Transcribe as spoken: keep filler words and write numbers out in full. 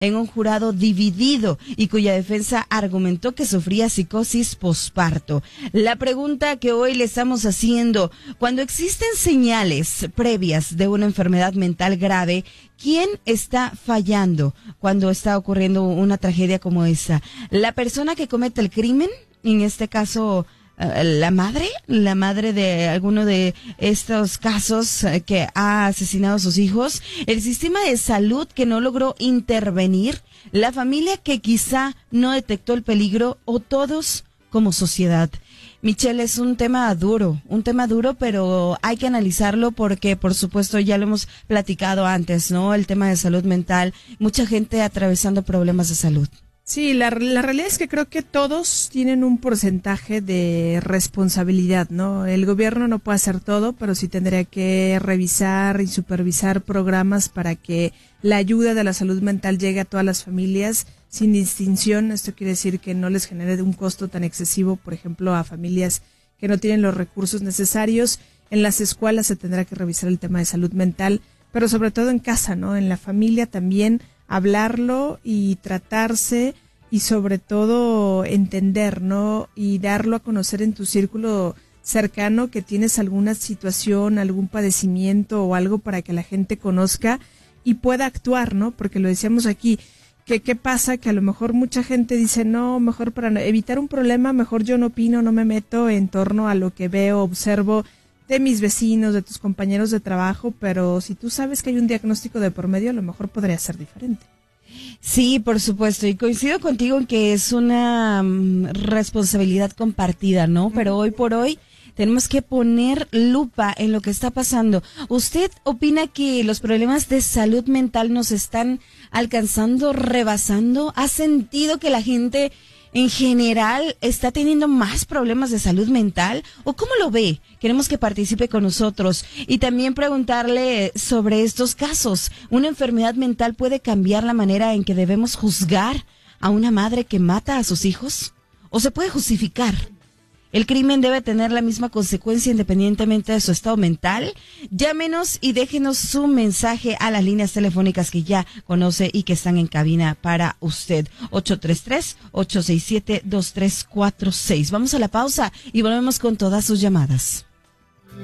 en un jurado dividido y cuya defensa argumentó que sufría psicosis posparto. La pregunta que hoy le estamos haciendo, cuando existen señales previas de una enfermedad mental grave, ¿quién está fallando cuando está ocurriendo una tragedia como esta? ¿La persona que comete el crimen? En este caso, la madre, la madre de alguno de estos casos que ha asesinado a sus hijos, el sistema de salud que no logró intervenir, la familia que quizá no detectó el peligro, o todos como sociedad. Michelle, es un tema duro, un tema duro, pero hay que analizarlo porque, por supuesto, ya lo hemos platicado antes, ¿no? El tema de salud mental, mucha gente atravesando problemas de salud. Sí, la, la realidad es que creo que todos tienen un porcentaje de responsabilidad, ¿no? El gobierno no puede hacer todo, pero sí tendría que revisar y supervisar programas para que la ayuda de la salud mental llegue a todas las familias sin distinción. Esto quiere decir que no les genere un costo tan excesivo, por ejemplo, a familias que no tienen los recursos necesarios. En las escuelas se tendrá que revisar el tema de salud mental, pero sobre todo en casa, ¿no? En la familia también hablarlo y tratarse y sobre todo entender, ¿no? Y darlo a conocer en tu círculo cercano que tienes alguna situación, algún padecimiento o algo para que la gente conozca y pueda actuar, ¿no? Porque lo decíamos aquí, que qué pasa que a lo mejor mucha gente dice, no, mejor para evitar un problema, mejor yo no opino, no me meto en torno a lo que veo, observo de mis vecinos, de tus compañeros de trabajo, pero si tú sabes que hay un diagnóstico de por medio, a lo mejor podría ser diferente. Sí, por supuesto, y coincido contigo en que es una um, responsabilidad compartida, ¿no? Pero hoy por hoy tenemos que poner lupa en lo que está pasando. ¿Usted opina que los problemas de salud mental nos están alcanzando, rebasando? ¿Ha sentido que la gente en general está teniendo más problemas de salud mental? ¿O cómo lo ve? Queremos que participe con nosotros y también preguntarle sobre estos casos. ¿Una enfermedad mental puede cambiar la manera en que debemos juzgar a una madre que mata a sus hijos? ¿O se puede justificar? ¿El crimen debe tener la misma consecuencia independientemente de su estado mental? Llámenos y déjenos su mensaje a las líneas telefónicas que ya conoce y que están en cabina para usted. ocho tres tres, ocho seis siete, dos tres cuatro seis. Vamos a la pausa y volvemos con todas sus llamadas.